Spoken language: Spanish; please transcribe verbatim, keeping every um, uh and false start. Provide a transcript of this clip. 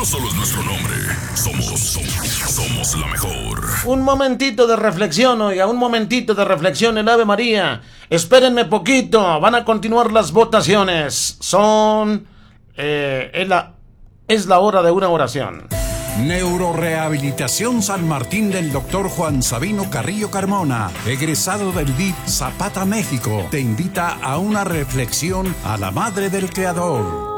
solo es nuestro nombre. Somos, somos, somos la mejor. Un momentito de reflexión, oiga, un momentito de reflexión en Ave María. Espérenme poquito, van a continuar las votaciones. Son... Eh, es, la, es la hora de una oración. Neurorehabilitación San Martín del doctor Juan Sabino Carrillo Carmona, egresado del D I F Zapata, México, te invita a una reflexión a la Madre del Creador.